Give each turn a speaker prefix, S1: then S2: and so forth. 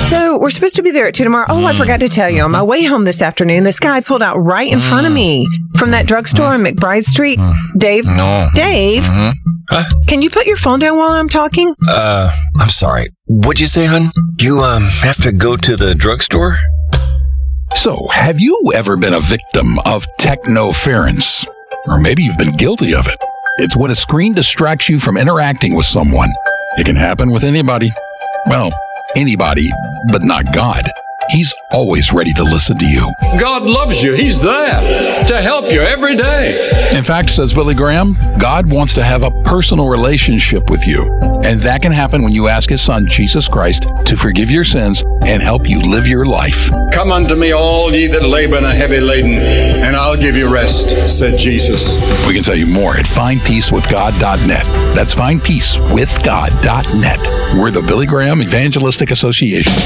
S1: So we're supposed to be there at 2 tomorrow. Oh, I forgot to tell you. On my way home this afternoon, this guy pulled out right in front of me from that drugstore on McBride Street. Dave?
S2: No.
S1: Dave?
S2: Huh?
S1: Can you put your phone down while I'm talking?
S2: I'm sorry. What'd you say, hon? You, have to go to the drugstore?
S3: So, have you ever been a victim of technoference? Or maybe you've been guilty of it. It's when a screen distracts you from interacting with someone. It can happen with anybody. Well, anybody, but not God. He's always ready to listen to you.
S4: God loves you. He's there to help you every day.
S3: In fact, says Billy Graham, God wants to have a personal relationship with you. And that can happen when you ask his son, Jesus Christ, to forgive your sins and help you live your life.
S4: Come unto me, all ye that labor and are heavy laden, and I'll give you rest, said Jesus.
S3: We can tell you more at findpeacewithgod.net. That's findpeacewithgod.net. We're the Billy Graham Evangelistic Association.